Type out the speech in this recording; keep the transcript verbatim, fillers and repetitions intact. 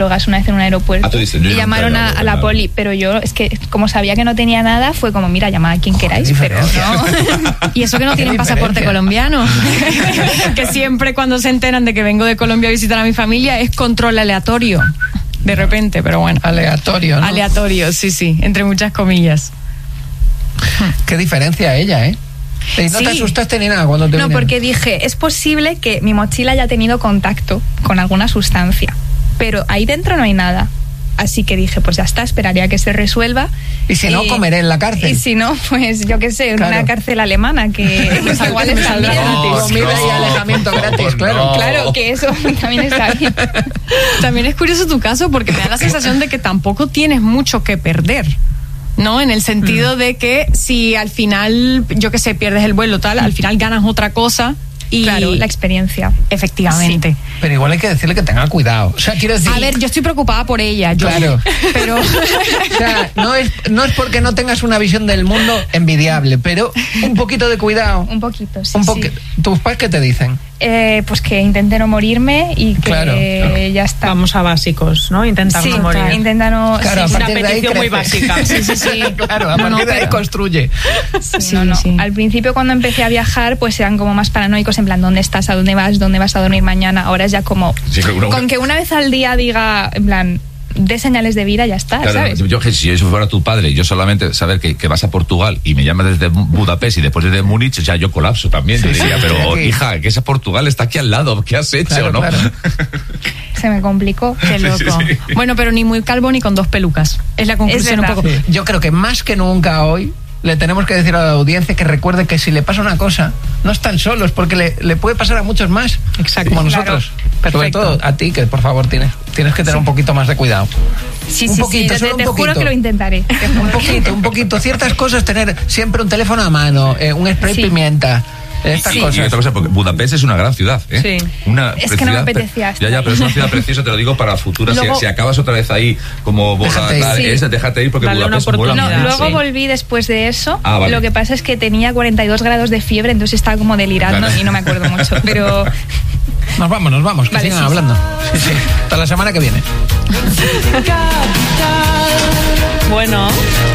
drogas una vez en un aeropuerto. Ah, tú dices, yo y nunca llamaron he a, hablado a la nada. poli, pero yo es que como sabía que no tenía nada, fue como, mira, llamad a quien queráis, pero no. Y eso que no tienen pasaporte colombiano. Que siempre cuando se enteran de que vengo de Colombia a visitar a mi familia es control aleatorio. De repente, pero bueno. Aleatorio, ¿no? Aleatorio, sí, sí, entre muchas comillas. Qué diferencia ella, ¿eh? Y no Sí. te asustaste ni nada cuando te No, vinieron. porque dije, es posible que mi mochila haya tenido contacto con alguna sustancia, pero ahí dentro no hay nada. Así que dije, pues ya está, esperaría que se resuelva. Y si no, Eh, comeré en la cárcel. Y si no, pues yo qué sé, en Claro. una cárcel alemana, que pues igual Me está saldrá bien. gratis. Comida y alejamiento gratis, claro. no. Claro, que eso también está bien. También es curioso tu caso porque me da la sensación de que tampoco tienes mucho que perder, ¿no? En el sentido de que si al final, yo qué sé, pierdes el vuelo tal, al final ganas otra cosa y... Claro, la experiencia. Efectivamente. Pero igual hay que decirle que tenga cuidado. O sea, quiero decir... A ver, yo estoy preocupada por ella, yo. Claro. Pero... O sea, no es, no es porque no tengas una visión del mundo envidiable, pero un poquito de cuidado. Un poquito, sí, Un sí. poqui- ¿Tus padres qué te dicen? Eh, pues que intente no morirme y que Claro, claro. ya está. Vamos a básicos, ¿no? Intentamos Sí, no morir. intenta no... Claro, sí, a Una partir de ahí petición muy crece. básica. Sí, sí, sí. Claro, a No, no, partir de ahí pero- construye. Sí, Sí, no, no. sí. Al principio cuando empecé a viajar pues eran como más paranoicos en plan, ¿dónde estás? ¿A dónde vas? ¿Dónde vas a dormir mañana? Ahora es ya como... Sí, que uno- con que una vez al día diga, en plan, de señales de vida, ya está, Claro, ¿sabes? yo, que si yo fuera tu padre, yo solamente saber que, que vas a Portugal y me llamas desde Budapest y después desde Múnich, ya yo colapso también. Yo diría, sí, pero sí. hija, que ese Portugal está aquí al lado, ¿qué has hecho, Claro, no? claro. Se me complicó. Qué loco. Sí, sí. Bueno, pero ni muy calvo ni con dos pelucas. Es la conclusión un verdad. poco. Sí. Yo creo que más que nunca hoy le tenemos que decir a la audiencia que recuerde que si le pasa una cosa, no están solos, porque le, le puede pasar a muchos más. Exacto. Como Claro. nosotros. Sobre Perfecto. todo a ti, que por favor tienes, tienes que tener un poquito más de cuidado. Sí, un sí, poquito, sí, solo te, un te juro poquito. que lo intentaré. Te Un juro. poquito, un poquito. Ciertas cosas, tener siempre un teléfono a mano, eh, un spray Sí. pimienta, estas Sí. Y cosas. otra cosa, porque Budapest es una gran ciudad, ¿eh? Sí. Una Es que no me ciudad pre- apetecía estar Ya, ya, ahí. pero es una ciudad preciosa, te lo digo para futuras. Si, Luego- si acabas otra vez ahí como bola, Déjate ir. tal, Sí. es, déjate ir porque Dale una Budapest mola oportunidad. No, mucho. luego Sí. volví después de eso. Ah, vale. Lo que pasa es que tenía cuarenta y dos grados de fiebre, entonces estaba como delirando Vale. y no me acuerdo mucho. Pero Nos vamos, nos vamos, que Vale, sigan sí, sí. hablando. Sí, sí. Hasta la semana que viene. Bueno.